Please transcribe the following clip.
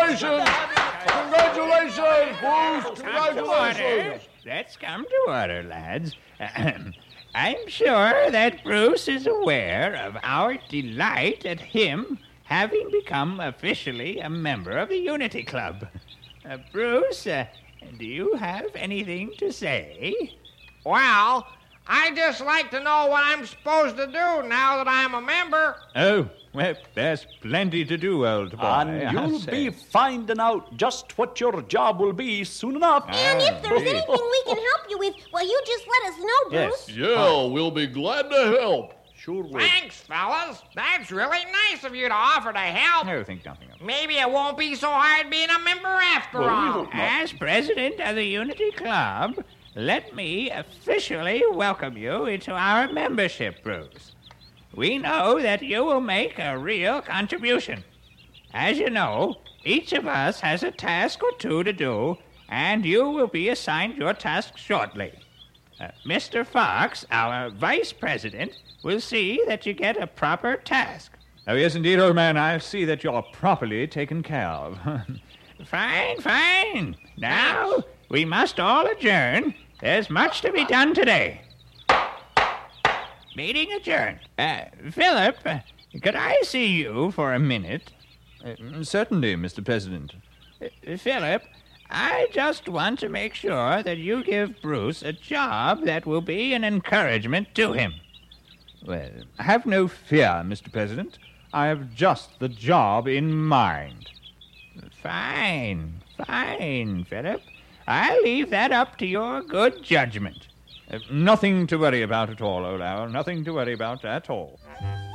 Congratulations! Congratulations, Bruce! Congratulations! Let's come to order, lads. I'm sure that Bruce is aware of our delight at him having become officially a member of the Unity Club. Bruce, do you have anything to say? Well, I'd just like to know what I'm supposed to do now that I'm a member. Oh, well, there's plenty to do, old boy. And you'll be finding out just what your job will be soon enough. And if there's anything we can help you with, well, you just let us know, Bruce. Yes. Yeah, we'll be glad to help. Sure will. Thanks, fellas. That's really nice of you to offer to help. No, think nothing of it. Maybe it won't be so hard being a member after Well, we all. hope not. As president of the Unity Club, let me officially welcome you into our membership, Bruce. We know that you will make a real contribution. As you know, each of us has a task or two to do, and you will be assigned your task shortly. Mr. Fox, our vice president, will see that you get a proper task. Oh, yes, indeed, old man. I see that you're properly taken care of. Fine. Now, we must all adjourn. There's much to be done today. Meeting adjourned. Philip, could I see you for a minute? Certainly, Mr. President. Philip, I just want to make sure that you give Bruce a job that will be an encouragement to him. Well, have no fear, Mr. President. I have just the job in mind. Fine, Philip. I'll leave that up to your good judgment. Nothing to worry about at all, old Owl. Nothing to worry about at all.